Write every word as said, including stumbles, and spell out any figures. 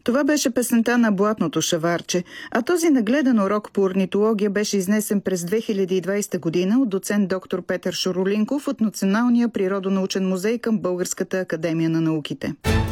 Това беше песента на Блатното шаварче, а този нагледан урок по орнитология беше изнесен през две хиляди и двадесета година от доцент доктор Петър Шоролинков от Националния природонаучен музей към Българската академия на науките.